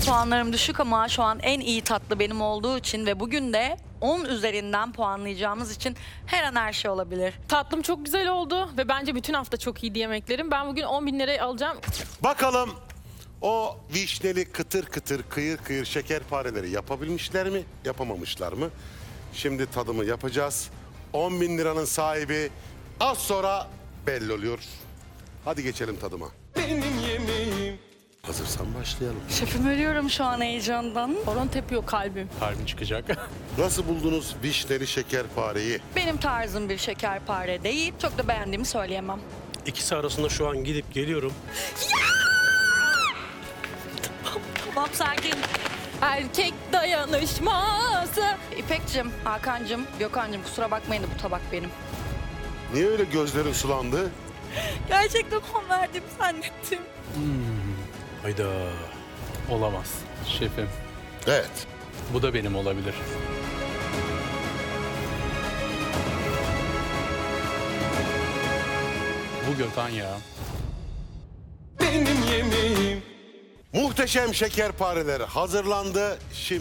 Puanlarım düşük ama şu an en iyi tatlı benim olduğu için ve bugün de 10 üzerinden puanlayacağımız için her an her şey olabilir. Tatlım çok güzel oldu ve bence bütün hafta çok iyiydi yemeklerim. Ben bugün 10.000 liraya alacağım. Bakalım o vişneli kıtır kıtır kıyır kıyır şekerpareleri yapabilmişler mi, yapamamışlar mı? Şimdi tadımı yapacağız. 10.000 liranın sahibi az sonra belli oluyor. Hadi geçelim tadıma. Benim yemeğim. Hazırsan başlayalım. Şefim ölüyorum şu an heyecandan. Horon tepiyor kalbim. Kalbin çıkacak. Nasıl buldunuz vişneli şekerpareyi? Benim tarzım bir şekerpare değil. Çok da beğendiğimi söyleyemem. İkisi arasında şu an gidip geliyorum. Tamam sakin. Erkek dayanışması. İpek'cim, Hakan'cım, Gökhan'cım kusura bakmayın da bu tabak benim. Niye öyle gözlerin sulandı? Gerçekten 10 verdiğimi zannettim. Hayda. Olamaz. Şefim. Evet. Bu da benim olabilir. Bu Gökhan ya. Benim yemeğim. Muhteşem şekerpareler hazırlandı. Şimdi